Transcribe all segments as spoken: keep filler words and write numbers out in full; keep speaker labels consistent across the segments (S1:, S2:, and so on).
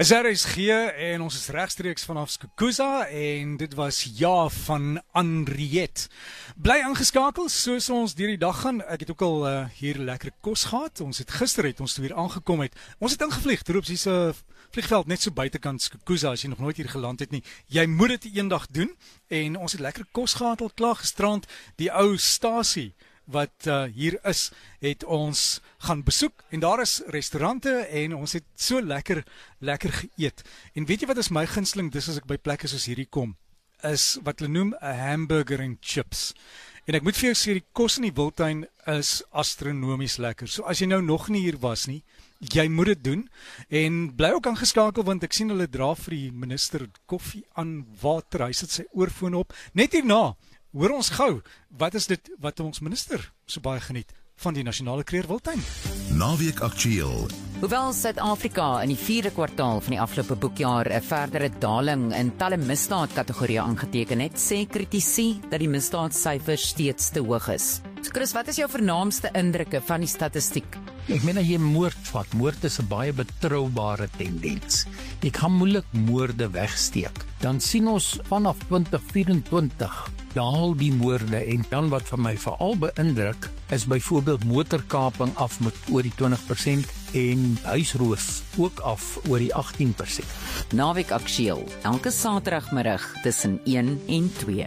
S1: Is R S G en ons is regstreeks vanaf Skukuza en dit was Ja van Henriette. Bly ingeskakel soos ons deur die dag gaan. Ek het ook al uh, hier lekker kos gehad. Ons het gister het ons hier aangekom het. Ons het ingevlieg ter op hier's 'n vliegveld net so buitekant Skukuza as jy nog nooit hier geland het nie. Jy moet dit eendag doen en ons het lekker kos gehad al klaar gisterand. Die ou stasie wat uh, hier is, het ons gaan besoek en daar is restaurante en ons het so lekker, lekker geëet. En weet jy wat is my gunsteling, dis as ek by plekke soos hierdie kom, is wat hulle noem 'n hamburger en chips. En ek moet vir jou sê, die kos in die Wildtuin is astronomies lekker. So as jy nou nog nie hier was nie, jy moet dit doen en bly ook aangeskakel want ek sien hulle dra vir die minister koffie aan water. Hy sit sy oorfoon op. Net hierna hoor ons gou, wat is dit wat ons minister so baie geniet van die Nasionale Kruger Wildtuin?
S2: Naweek Aktueel.
S3: Hoewel Suid-Afrika in die vierde kwartaal van die afgelope boekjaar 'n verdere daling in talle misdaadkategorieë aangeteken het, sê kritici dat die misdaadsyfers steeds te hoog is. So Chris, wat is jou vernaamste indrukke van die statistiek?
S4: Ek meen as jy moord vat, moord is 'n baie betroubare tendens. Jy kan moeilik moorde wegsteek. Dan sien ons vanaf twintig vyf-en-twintig daal die moorde en dan wat vir my veral beïndruk is byvoorbeeld motorkaping af met oor die twintig persent en huisroof ook af oor die agttien persent.
S3: Naweek Aktueel, elke Saterdagmiddag tussen een en twee.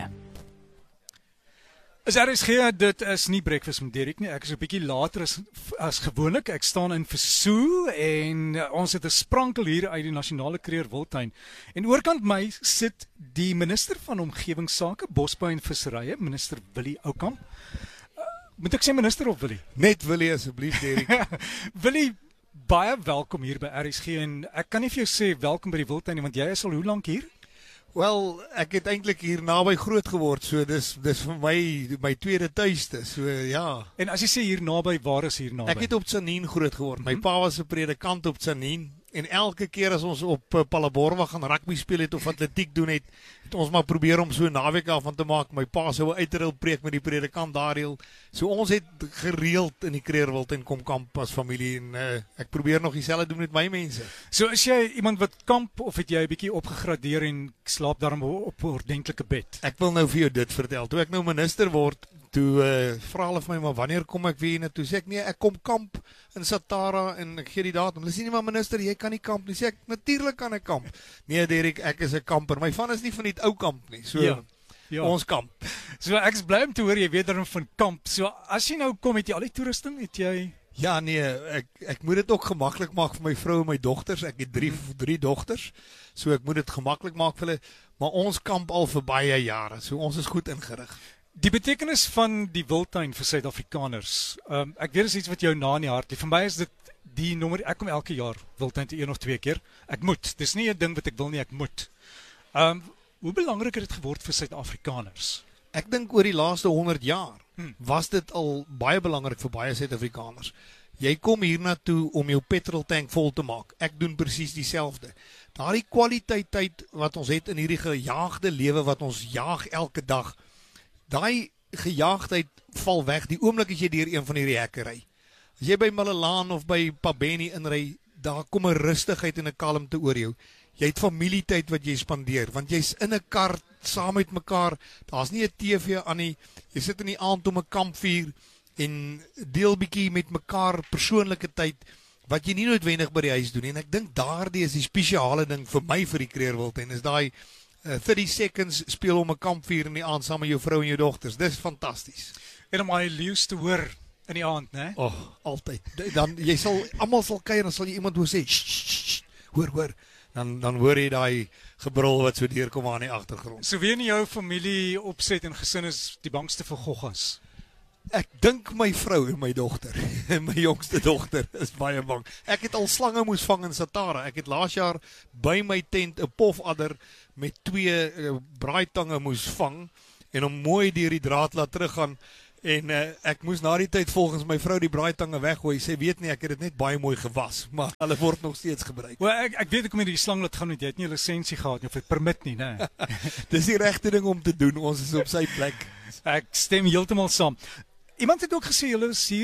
S1: Is R S G, dit is nie breakfast met Derek nie, ek is 'n bietjie later as, as gewoonlik, ek staan in Versoe en uh, ons het 'n sprankel hier uit die Nasionale Kruger Wildtuin. En oorkant my sit die minister van Omgewingsake, Bosbou en Visserye, minister Willie Oukamp. Uh, moet ek sê minister of Willie?
S5: Net Willie asseblief, Derek.
S1: Willie, baie welkom hier by R S G en ek kan nie vir jou sê welkom by die Wildtuin nie, want jy is al hoe lank hier?
S5: Wel, ek het eintlik hier naby groot geword, so dis dis vir my my tweede tuiste, so ja.
S1: En as jy sê hier naby, waar is hier naby?
S5: Ek het op Tsanin groot geword. My pa was 'n predikant op Tsanin en elke keer as ons op uh, Palaborwa gaan rugby speel het of atletiek doen het, het ons maar probeer om so 'n naweek af van te maak. My pa sou 'n uitreil preek met die predikant daarheel. So ons het gereeld in die Kruger Wildtuin kom kamp as familie en uh, ek probeer nog dieselfde doen met my mense.
S1: So is jy iemand wat kamp of het jy 'n bietjie opgegradeer en slaap daarom op 'n ordentlike bed?
S5: Ek wil nou vir jou dit vertel. Toe ek nou minister word, toe uh, vra hulle vir my, maar wanneer kom ek weer na toe? Sê ek nee, ek kom kamp in Satara en ek gee die datum. Hulle sê nie, maar minister, jy kan nie kamp nie. Sê ek, natuurlik kan ek kamp. Nee, Derek, ek is 'n kamper. My van is nie van die ou kamp nie. So
S1: Ja, ja.
S5: ons kamp.
S1: So ek is bly om te hoor jy weet daarom van kamp. So as jy nou kom, het jy al die toerusting? Het jy
S5: Ja, nee, ek ek moet dit ook gemaklik maak vir my vrou en my dogters. Ek het drie drie dogters. So ek moet dit gemaklik maak vir hulle, maar ons kamp al vir baie jare. So ons is goed ingerig.
S1: die betekenis van die Wildtuin vir Suid-Afrikaners? Um, ek weet is iets wat jou na in die hart lê. Vir my is dit die nommer, ek kom elke jaar Wildtuin te een of twee keer. Ek moet. Dis nie 'n ding wat ek wil nie, ek moet. Um, hoe belangrik het dit geword vir Suid-Afrikaners?
S5: Ek dink oor die laaste honderd jaar
S1: Hmm.
S5: was dit al baie belangrik vir baie Suid-Afrikaners. Jy kom hiernatoe om jou petroltank vol te maak. Ek doen presies dieselfde. Daardie kwaliteit tyd wat ons het in hierdie gejaagde lewe wat ons jaag elke dag, daai gejaagdheid val weg die oomblik as jy deur een van hierdie hekke ry. As jy by Malelaan of by Pabeni inry, daar kom 'n rustigheid en 'n kalmte oor jou. Jy het familietyd wat jy spandeer, want jy's in 'n kar saam met mekaar. Daar's nie 'n T V aan nie. Jy sit in die aand om 'n kampvuur en deel bietjie met mekaar persoonlike tyd wat jy nie noodwendig by die huis doen nie. En ek dink daardie is die spesiale ding vir my vir die Kruger Wildtuin, is daai uh, thirty seconds speel om 'n kampvuur in die aand saam met jou vrou en jou dogters. Dis fantasties.
S1: En om my leeu's te hoor in die aand, né?
S5: Oh, altyd. Dan jy sal almal sal kuier en dan sal jy iemand hoor sê, "Sst, sst, sst, hoor, hoor." Dan dan hoor jy daai gebrul wat so deurkom aan die agtergrond.
S1: So wie in jou familie opset en gesin is die bangste vir goggas?
S5: Ek dink my vrou en my dogter, en my jongste dogter is baie bang. Ek het al slange moes vang in Satara. Ek het laas jaar by my tent 'n pofadder met twee uh, braaitange moes vang en hom mooi deur die draad laat teruggaan. En uh, ek moes na die tyd volgens my vrou die braaitange weggooi. Sy weet nie, ek het dit net baie mooi gewas, maar hulle word nog steeds gebruik.
S1: Wel, ek ek weet hoekom jy die slang laat gaan, want jy het nie 'n lisensie gehad nie of 'n permit nie, né?
S5: Dis die regte ding om te doen. Ons is op sy plek.
S1: Ek stem heeltemal saam. Iemand het ook gesê julle is hier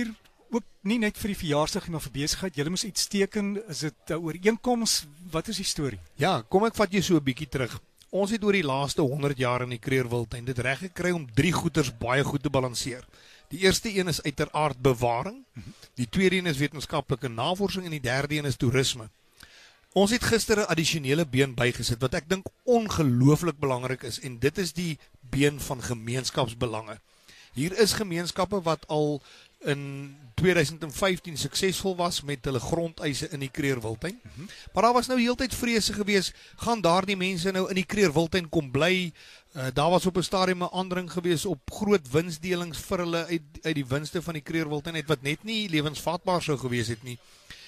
S1: ook nie net vir die verjaarsdag nie, maar vir besigheid. Julle moes iets teken, is dit 'n ooreenkoms? Wat is die storie?
S5: Ja, kom ek vat jou so 'n bietjie terug. Ons het oor die laaste honderd jaar in die Kreerwiltuin dit reg gekry om drie goeters baie goed te balanseer. Die eerste een is uiteraard bewaring, die tweede een is wetenskaplike navorsing en die derde een is toerisme. Ons het gister 'n addisionele been bygesit wat ek dink ongelooflik belangrik is, en dit is die been van gemeenskapsbelange. Hier is gemeenskappe wat al in tweeduisend vyftien suksesvol was met hulle grondeise in die Kreerwiltuin. Mm-hmm. Maar daar was nou heeltyd vrese gewees, gaan daardie mense nou in die Kreerwiltuin kom bly? Uh, daar was op 'n stadium 'n aandring gewees op groot winsdelings vir hulle uit, uit die winste van die Kreerwiltuin uit wat net nie lewensvatbaar sou gewees het nie.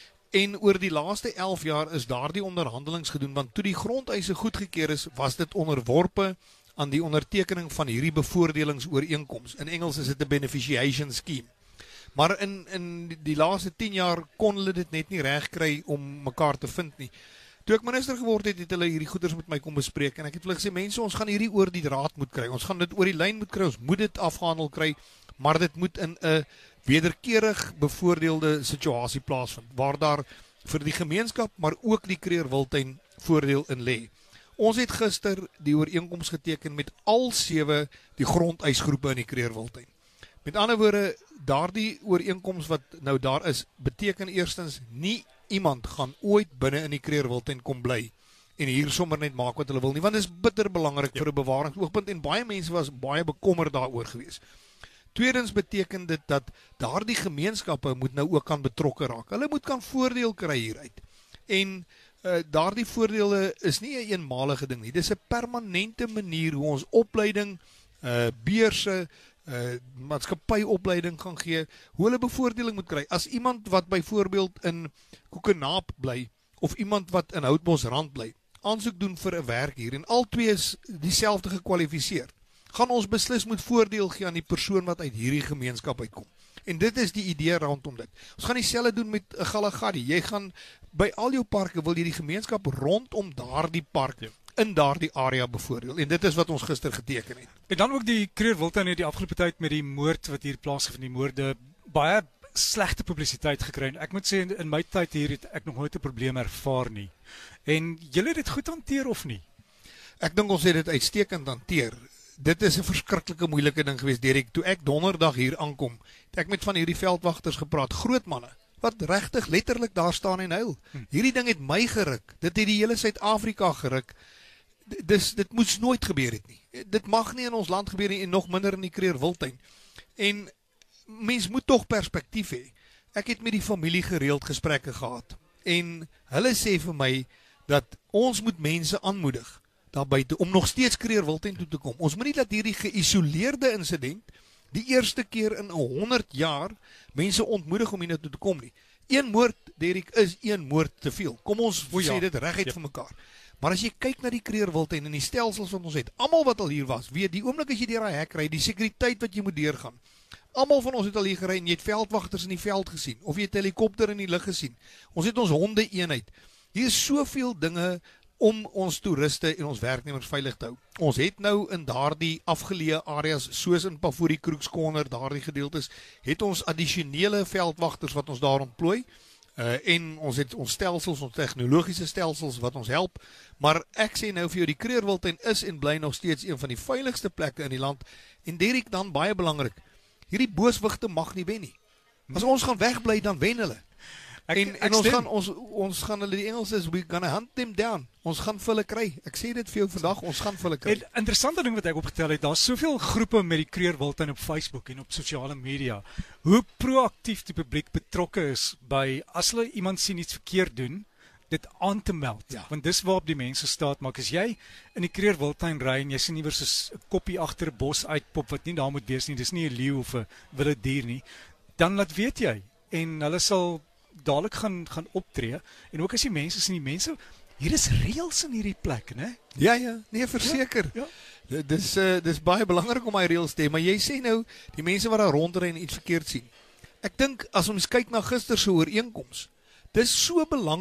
S5: En oor die laaste elf jaar is daardie onderhandelings gedoen, want toe die grondeise goedgekeur is, was dit onderworpe aan die ondertekening van hierdie bevoordelingsooreenkoms. In Engels is dit 'n beneficiation scheme. Maar in in die laaste tien jaar kon hulle dit net nie reg kry om mekaar te vind nie. Toe ek minister geword het, het hulle hierdie goeders met my kom bespreek en ek het hulle gesê, mense, ons gaan hierdie oor die draad moet kry. Ons gaan dit oor die lyn moet kry. Ons moet dit afgehandel kry, maar dit moet in 'n wederkerig bevoordeelde situasie plaasvind waar daar vir die gemeenskap, maar ook die Kreerwiltuin voordeel in lê. Ons het gister die ooreenkoms geteken met al sewe die grondeisgroepe in die Kreerwiltuin. Met ander woorde, daardie ooreenkoms wat nou daar is, beteken eerstens nie iemand gaan ooit binne in die Kreerwiltuin kom bly en hier sommer net maak wat hulle wil nie, want dit is bitter belangrik ja. vir 'n bewaringsoogpunt en baie mense was baie bekommerd daaroor gewees. Tweedens beteken dit dat daardie gemeenskappe moet nou ook kan betrokke raak. Hulle moet kan voordeel kry hieruit. En uh, daardie voordele is nie 'n eenmalige ding nie. Dis 'n permanente manier hoe ons opleiding, uh, beurse, uh, maatskappyopleiding gaan gee, hoe hulle bevoordeling moet kry. As iemand wat byvoorbeeld in Koekenaap bly of iemand wat in Houtbosrand bly, aansoek doen vir 'n werk hier en al twee is dieselfde gekwalifiseer, gaan ons beslis moet voordeel gee aan die persoon wat uit hierdie gemeenskap uitkom. En dit is die idee rondom dit. Ons gaan dieselfde doen met 'n Galagadi. Jy gaan by al jou parke wil jy die gemeenskap rondom daardie park ja. in daardie area bevoordeel. En dit is wat ons gister geteken het.
S1: En dan ook die Kreerwiltuin het die afgelope tyd met die moord wat hier plaasgevind, die moorde, baie slegte publisiteit gekry. En ek moet sê, in my tyd hier het ek nog nooit 'n probleem ervaar nie. En julle het dit goed hanteer of nie?
S5: Ek dink ons het dit uitstekend hanteer. Dit is 'n verskriklike moeilike ding gewees, Derek. Toe ek donderdag hier aankom, het ek met van hierdie veldwagters gepraat, groot manne, wat regtig letterlik daar staan en huil. Hm. Hierdie ding het my geruk. Dit het die hele Suid-Afrika geruk. Dis dit moes nooit gebeur het nie. Dit mag nie in ons land gebeur nie en nog minder in die Kreerwiltuin. En mens moet tog perspektief hê. Ek het met die familie gereeld gesprekke gehad en hulle sê vir my dat ons moet mense aanmoedig daar buite om nog steeds Kreerwiltuin toe te kom. Ons moet nie dat hierdie geïsoleerde insident die eerste keer in honderd jaar mense ontmoedig om hier toe te kom nie. Een moord, Derek, is een moord te veel. Kom ons ja. sê dit reguit ja. vir mekaar. Maar as jy kyk na die Kreerwiltuin en die stelsels wat ons het, almal wat al hier was, weet die oomblik as jy deur daai hek ry, die sekuriteit wat jy moet deurgaan. Almal van ons het al hier gery en jy het veldwagters in die veld gesien of jy het 'n helikopter in die lug gesien. Ons het ons honde eenheid. Hier is soveel dinge om ons toeriste en ons werknemers veilig te hou. Ons het nou in daardie afgeleë areas, soos in Pafuri Crooks Corner, daardie gedeeltes, het ons addisionele veldwagters wat ons daar ontplooi, uh, en ons het ons stelsels, ons tegnologiese stelsels wat ons help, maar ek sê nou vir jou, die Kreerwiltuin is en bly nog steeds een van die veiligste plekke in die land, en Derek, dan baie belangrik, hierdie booswigte mag nie wen nie. As ons gaan wegbly, dan wen hulle. Ek, en en ons, gaan, ons, ons gaan hulle, die Engels is, we're gonna hunt them down. Ons gaan vir hulle kry. Ek sê dit vir jou vandag, ons gaan vir hulle kry.
S1: En interessante ding wat ek opgetel het, daar is soveel groepe met die Kreerwiltuin op Facebook en op sosiale media. Hoe proaktief die publiek betrokke is by, as hulle iemand sien iets verkeerd doen, dit aan te meld. Ja. Want dis waarop die mense staat maak. As jy in die Kreerwiltuin ry en jy sien iewers soos 'n koppie agter 'n bos uitpop wat nie daar moet wees nie, dis nie 'n leeu of 'n wilde dier nie, dan laat weet jy. En hulle sal dadelik gaan gaan optree en ook as die mense sien, die mense, hier is reëls in hierdie plek, né?
S5: Ja ja, nee, verseker. Ja, ja. Dis uh, dis baie belangrik om hy reëls te hê, maar jy sê nou die mense wat daar rondry en iets verkeerd sien. Ek dink as ons kyk na gister se ooreenkoms, dis so belangrik